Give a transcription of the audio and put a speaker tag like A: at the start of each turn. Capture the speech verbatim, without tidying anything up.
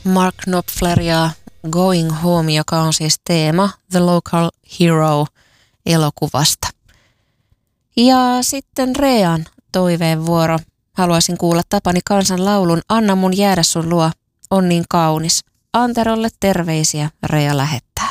A: Mark Knopfleria Going Home, joka on siis teema The Local Hero -elokuvasta. Ja sitten Rean toiveen vuoro. Haluaisin kuulla Tapani Kansan laulun Anna mun jäädä sun luo, on niin kaunis. Anterolle terveisiä Rea lähettää.